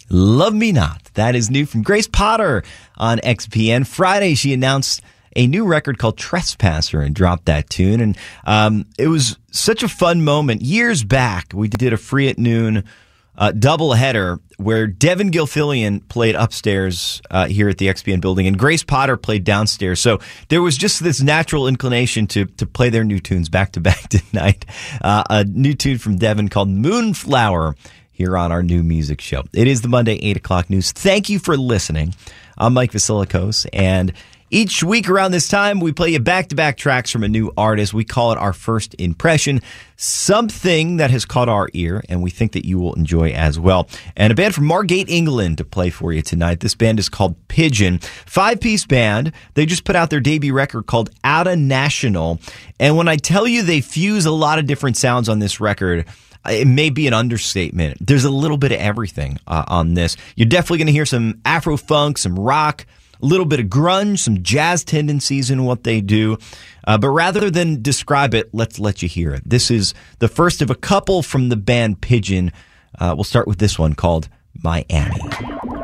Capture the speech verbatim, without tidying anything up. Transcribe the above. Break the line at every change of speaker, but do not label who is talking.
Love Me Not. That is new from Grace Potter on X P N. Friday, she announced a new record called Trespasser and dropped that tune. And um, it was such a fun moment. Years back, we did a Free at Noon uh, doubleheader where Devin Gilfillian played upstairs uh, here at the X P N building and Grace Potter played downstairs. So there was just this natural inclination to to play their new tunes back to back tonight. Uh, a new tune from Devin called Moonflower here on our new music show. It is the Monday eight o'clock news. Thank you for listening. I'm Mike Vasilikos, and each week around this time, we play you back-to-back tracks from a new artist. We call it our first impression, something that has caught our ear, and we think that you will enjoy as well. And a band from Margate, England to play for you tonight. This band is called Pigeon. Five-piece band. They just put out their debut record called Outta National. And when I tell you they fuse a lot of different sounds on this record, it may be an understatement. There's a little bit of everything uh, on this. You're definitely going to hear some Afro-funk, some rock, a little bit of grunge, some jazz tendencies in what they do. Uh, but rather than describe it, let's let you hear it. This is the first of a couple from the band Pigeon. Uh, we'll start with this one called My Annie.